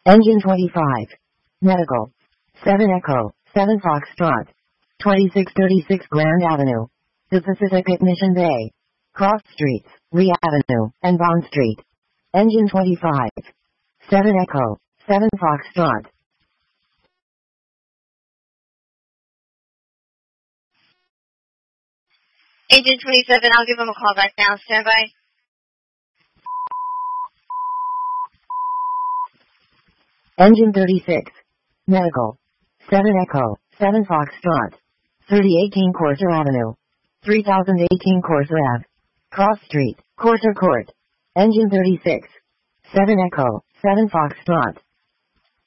Engine 25. Medical. 7 Echo, 7 Foxtrot. 2636 Grand Avenue. The Pacific at Mission Bay. Cross Streets, Lee Avenue, and Bond Street. Engine 25. 7 Echo, 7 Foxtrot. Agent 27, I'll give him a call back now. Stand by. Engine 36. Medical. 7 Echo, 7 Foxtrot. 3018 Corsair Avenue. 3018 Corsair Ave. Cross Street, Corsair Court. Engine 36. 7 Echo, 7 Foxtrot.